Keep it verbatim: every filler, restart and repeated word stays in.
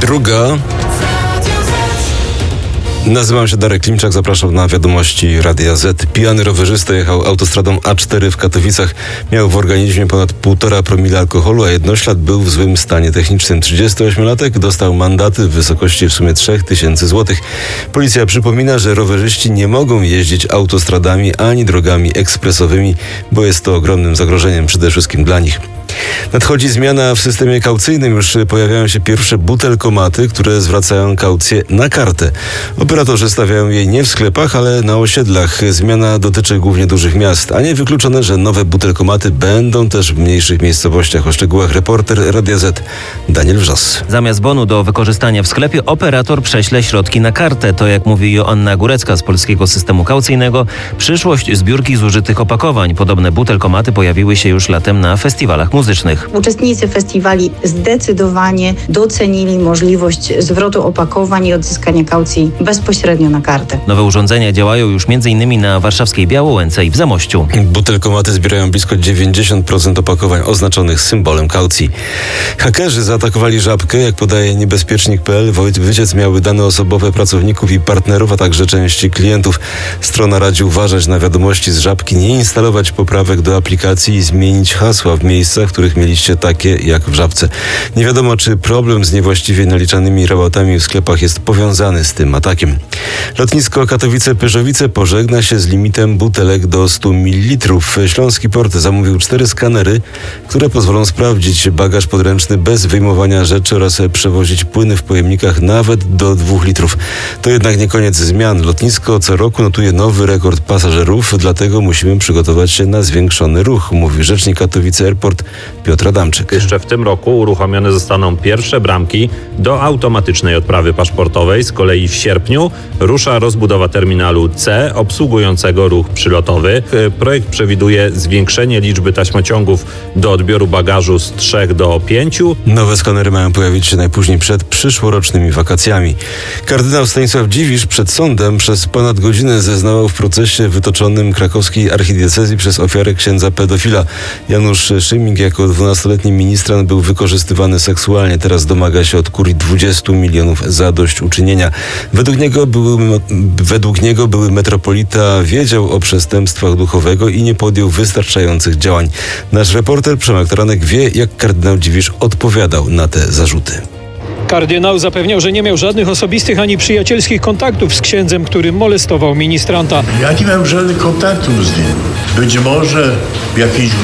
druga. Nazywam się Darek Klimczak, zapraszam na wiadomości Radia Z. Pijany rowerzysta jechał autostradą A cztery w Katowicach. Miał w organizmie ponad półtora promila alkoholu, a jednoślad był w złym stanie technicznym. trzydziestoośmiolatek dostał mandaty w wysokości w sumie trzy tysiące złotych. Policja przypomina, że rowerzyści nie mogą jeździć autostradami ani drogami ekspresowymi, bo jest to ogromnym zagrożeniem przede wszystkim dla nich. Nadchodzi zmiana w systemie kaucyjnym. Już pojawiają się pierwsze butelkomaty, które zwracają kaucję na kartę. Operatorzy stawiają jej nie w sklepach, ale na osiedlach. Zmiana dotyczy głównie dużych miast, a nie wykluczone, że nowe butelkomaty będą też w mniejszych miejscowościach. O szczegółach reporter Radia Z Daniel Wrzos. Zamiast bonu do wykorzystania w sklepie operator prześle środki na kartę. To, jak mówi Joanna Górecka z Polskiego Systemu Kaucyjnego, przyszłość zbiórki zużytych opakowań. Podobne butelkomaty pojawiły się już latem na festiwalach muzycznych. Uczestnicy festiwali zdecydowanie docenili możliwość zwrotu opakowań i odzyskania kaucji bezpośrednio na kartę. Nowe urządzenia działają już między innymi na warszawskiej Białołęce i w Zamościu. Butelkomaty zbierają blisko dziewięćdziesiąt procent opakowań oznaczonych symbolem kaucji. Hakerzy zaatakowali Żabkę. Jak podaje niebezpiecznik kropka pe el, wyciec miałby dane osobowe pracowników i partnerów, a także części klientów. Strona radzi uważać na wiadomości z Żabki, nie instalować poprawek do aplikacji i zmienić hasła w miejscach, w których mieliście takie jak w Żabce. Nie wiadomo, czy problem z niewłaściwie naliczanymi rabatami w sklepach jest powiązany z tym atakiem. Lotnisko Katowice-Pyrzowice pożegna się z limitem butelek do stu mililitrów. Śląski Port zamówił cztery skanery, które pozwolą sprawdzić bagaż podręczny bez wyjmowania rzeczy oraz przewozić płyny w pojemnikach nawet do dwóch litrów. To jednak nie koniec zmian. Lotnisko co roku notuje nowy rekord pasażerów, dlatego musimy przygotować się na zwiększony ruch, mówi rzecznik Katowice Airport Piotr Adamczyk. Jeszcze w tym roku uruchomione zostaną pierwsze bramki do automatycznej odprawy paszportowej. Z kolei w sierpniu rusza rozbudowa terminalu C obsługującego ruch przylotowy. Projekt przewiduje zwiększenie liczby taśmociągów do odbioru bagażu z trzech do pięciu. Nowe skanery mają pojawić się najpóźniej przed przyszłorocznymi wakacjami. Kardynał Stanisław Dziwisz przed sądem przez ponad godzinę zeznawał w procesie wytoczonym krakowskiej archidiecezji przez ofiarę księdza pedofila. Janusz Szymik jako dwunastoletni ministrant był wykorzystywany seksualnie. Teraz domaga się od kurii dwudziestu milionów zadośćuczynienia. Według niego, były, według niego były metropolita wiedział o przestępstwach duchowego i nie podjął wystarczających działań. Nasz reporter Przemek Taranek wie, jak kardynał Dziwisz odpowiadał na te zarzuty. Kardynał zapewniał, że nie miał żadnych osobistych ani przyjacielskich kontaktów z księdzem, który molestował ministranta. Ja nie miałem żadnych kontaktów z nim. Być może w jakiejś